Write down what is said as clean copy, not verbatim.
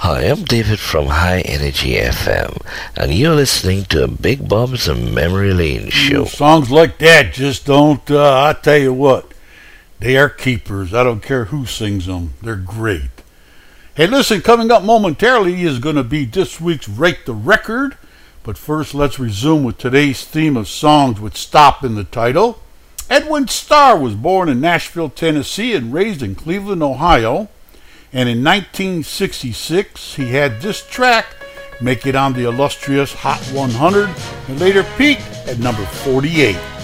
Hi, I'm David from High Energy FM, and you're listening to a Big Bob's Memory Lane show. Songs like that just don't, I tell you what, they are keepers. I don't care who sings them. They're great. Hey, listen, coming up momentarily is going to be this week's Rate the Record. But first, let's resume with today's theme of songs with stop in the title. Edwin Starr was born in Nashville, Tennessee, and raised in Cleveland, Ohio. And in 1966, he had this track make it on the illustrious Hot 100 and later peaked at number 48.